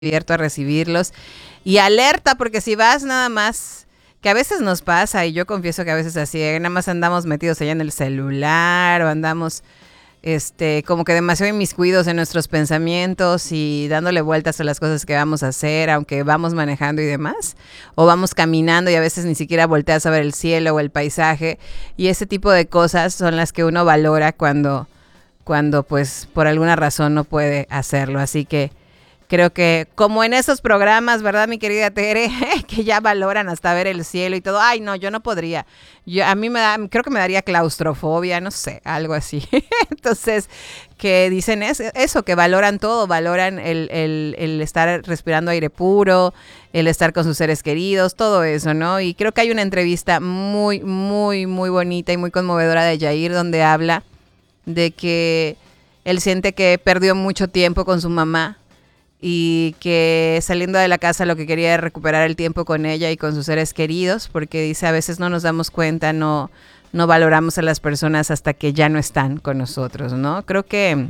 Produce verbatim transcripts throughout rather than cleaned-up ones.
abierto a recibirlos. Y alerta, porque si vas nada más, que a veces nos pasa, y yo confieso que a veces así, nada más andamos metidos allá en el celular, o andamos este, como que demasiado inmiscuidos en nuestros pensamientos y dándole vueltas a las cosas que vamos a hacer, aunque vamos manejando y demás, o vamos caminando y a veces ni siquiera volteas a ver el cielo o el paisaje, y ese tipo de cosas son las que uno valora cuando, cuando pues por alguna razón no puede hacerlo. Así que creo que como en esos programas, ¿verdad, mi querida Tere? Que ya valoran hasta ver el cielo y todo. Ay, no, yo no podría. Yo, a mí me da, creo que me daría claustrofobia, no sé, algo así. Entonces, que dicen eso, eso, que valoran todo, valoran el, el, el estar respirando aire puro, el estar con sus seres queridos, todo eso, ¿no? Y creo que hay una entrevista muy, muy, muy bonita y muy conmovedora de Yair, donde habla de que él siente que perdió mucho tiempo con su mamá, y que saliendo de la casa lo que quería era recuperar el tiempo con ella y con sus seres queridos, porque dice, a veces no nos damos cuenta, no, no valoramos a las personas hasta que ya no están con nosotros, ¿no? Creo que,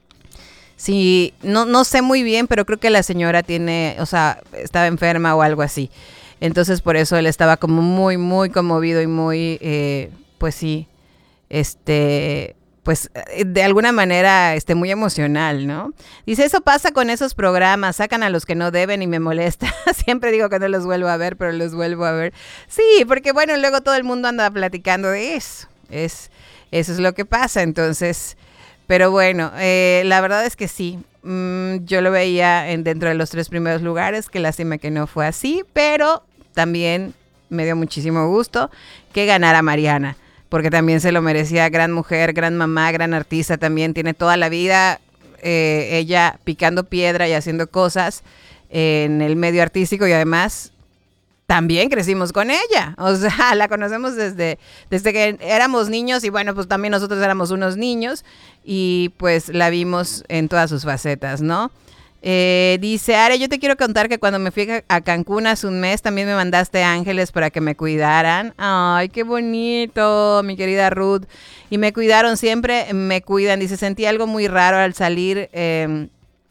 sí, no, no sé muy bien, pero creo que la señora tiene, o sea, estaba enferma o algo así. Entonces por eso él estaba como muy, muy conmovido y muy, eh, pues sí, este... pues de alguna manera este, muy emocional, ¿no? Dice, eso pasa con esos programas, sacan a los que no deben y me molesta. Siempre digo que no los vuelvo a ver, pero los vuelvo a ver. Sí, porque bueno, luego todo el mundo anda platicando de eso. Es, eso es lo que pasa, entonces, pero bueno, eh, la verdad es que sí. Mm, yo lo veía en, dentro de los tres primeros lugares, qué lástima que no fue así, pero también me dio muchísimo gusto que ganara Mariana, porque también se lo merecía. Gran mujer, gran mamá, gran artista, también tiene toda la vida eh, ella picando piedra y haciendo cosas eh, en el medio artístico, y además también crecimos con ella, o sea, la conocemos desde, desde que éramos niños, y bueno, pues también nosotros éramos unos niños, y pues la vimos en todas sus facetas, ¿no? Eh, dice, Are, yo te quiero contar que cuando me fui a Cancún hace un mes también me mandaste ángeles para que me cuidaran. Ay, qué bonito, mi querida Ruth. Y me cuidaron, siempre me cuidan. Dice, sentí algo muy raro al salir eh,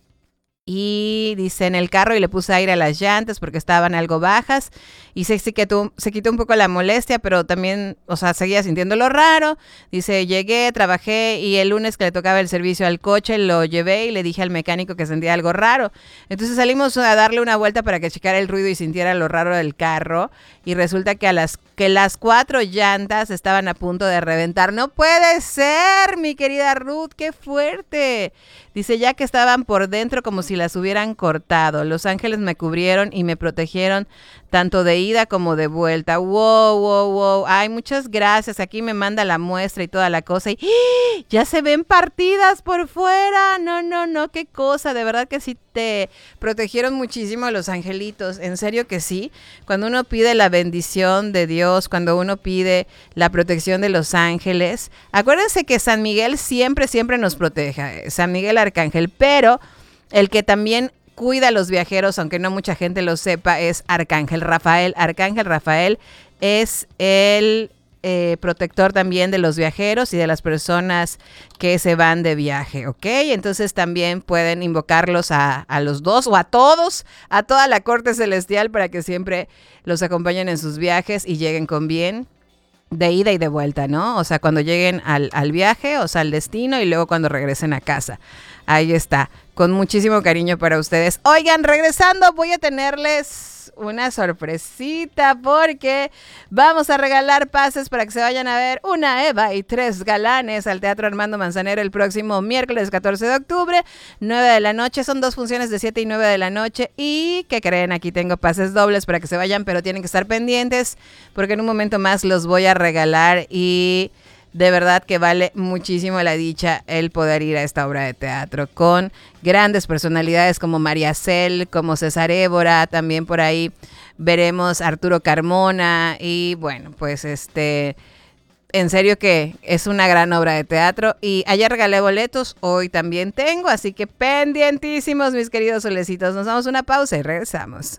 y dice, en el carro, y le puse aire a las llantas porque estaban algo bajas, y se, se, quitó, se quitó un poco la molestia, pero también, o sea, seguía sintiendo lo raro. Dice, llegué, trabajé, y el lunes que le tocaba el servicio al coche, lo llevé y le dije al mecánico que sentía algo raro. Entonces salimos a darle una vuelta para que checara el ruido y sintiera lo raro del carro, y resulta que a las que las cuatro llantas estaban a punto de reventar. ¡No puede ser, mi querida Ruth! ¡Qué fuerte! Dice, ya que estaban por dentro como si las hubieran cortado. Los ángeles me cubrieron y me protegieron tanto de ida como de vuelta. Wow, wow, wow. Ay, muchas gracias. Aquí me manda la muestra y toda la cosa. Y ¡ah! Ya se ven partidas por fuera. No, no, no, qué cosa. De verdad que sí te protegieron muchísimo los angelitos. En serio que sí. Cuando uno pide la bendición de Dios, cuando uno pide la protección de los ángeles, acuérdense que San Miguel siempre, siempre nos proteja. San Miguel Arcángel, pero el que también cuida a los viajeros, aunque no mucha gente lo sepa, es Arcángel Rafael. Arcángel Rafael es el eh, protector también de los viajeros y de las personas que se van de viaje, ¿ok? Entonces también pueden invocarlos a, a los dos o a todos, a toda la corte celestial, para que siempre los acompañen en sus viajes y lleguen con bien, de ida y de vuelta, ¿no? O sea, cuando lleguen al, al viaje, o sea, al destino, y luego cuando regresen a casa. Ahí está, con muchísimo cariño para ustedes. Oigan, regresando, voy a tenerles una sorpresita, porque vamos a regalar pases para que se vayan a ver Una Eva y Tres Galanes al Teatro Armando Manzanero el próximo miércoles catorce de octubre, nueve de la noche. Son dos funciones de siete y nueve de la noche. Y, ¿qué creen? Aquí tengo pases dobles para que se vayan, pero tienen que estar pendientes, porque en un momento más los voy a regalar, y de verdad que vale muchísimo la dicha el poder ir a esta obra de teatro con grandes personalidades como María Cel, como César Évora, también por ahí veremos a Arturo Carmona, y bueno, pues este, en serio que es una gran obra de teatro, y ayer regalé boletos, hoy también tengo, así que pendientísimos, mis queridos solecitos. Nos damos una pausa y regresamos.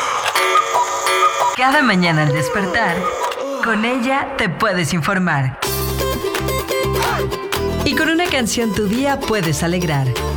Cada mañana al despertar, con ella te puedes informar. Y con una canción tu día puedes alegrar.